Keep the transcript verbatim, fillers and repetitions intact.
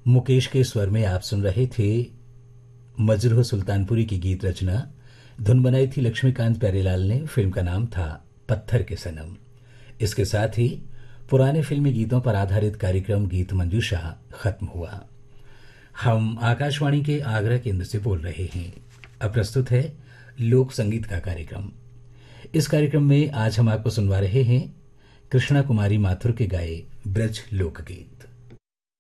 मुकेश के स्वर में आप सुन रहे थे मजरूह सुल्तानपुरी की गीत रचना। धुन बनाई थी लक्ष्मीकांत प्यारेलाल ने। फिल्म का नाम था पत्थर के सनम। इसके साथ ही पुराने फिल्मी गीतों पर आधारित कार्यक्रम गीत मंजूषा खत्म हुआ। हम आकाशवाणी के आगरा केंद्र से बोल रहे हैं। अब प्रस्तुत है लोक संगीत का कार्यक्रम। इस कार्यक्रम में आज हम आपको सुनवा रहे हैं कृष्णा कुमारी माथुर के गाए ब्रज लोकगीत।